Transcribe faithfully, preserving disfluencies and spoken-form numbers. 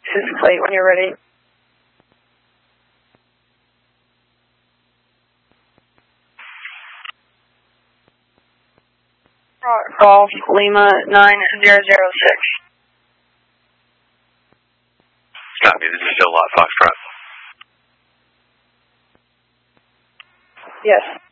This is Clay when you're ready. Golf Lima nine zero zero six. Copy, this is still Lot Foxtrot. Yes.